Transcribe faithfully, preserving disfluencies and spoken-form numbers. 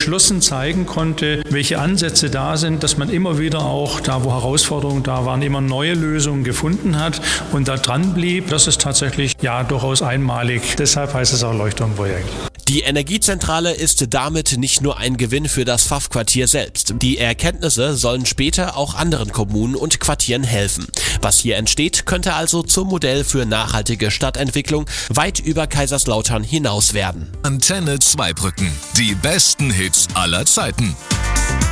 entschlossen zeigen konnte, welche Ansätze da sind, dass man immer wieder auch da, wo Herausforderungen da waren, immer neue Lösungen gefunden hat und da dran blieb. Das ist tatsächlich ja durchaus einmalig. Deshalb heißt es auch Leuchtturmprojekt. Die Energiezentrale ist damit nicht nur ein Gewinn für das Pfaffquartier selbst. Die Erkenntnisse sollen später auch anderen Kommunen und Quartieren helfen. Was hier entsteht, könnte also zum Modell für nachhaltige Stadtentwicklung weit über Kaiserslautern hinaus werden. Antenne Zweibrücken. Die besten Hits aller Zeiten.